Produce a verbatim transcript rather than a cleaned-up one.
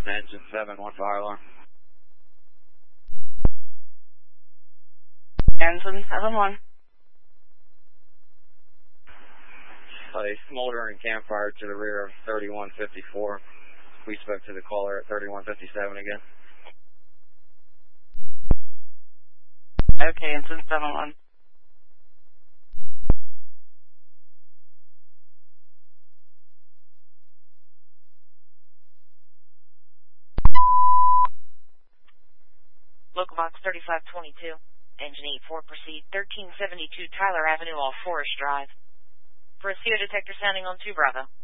Engine seven, one fire alarm. Engine seven one. A smoldering campfire to the rear of thirty-one fifty-four. We spoke to the caller at thirty-one fifty-seven again. Okay, engine seven one. Local box thirty-five twenty-two. Engine eight four, proceed thirteen seventy-two Tyler Avenue off Forest Drive. For a C O detector sounding on two Bravo.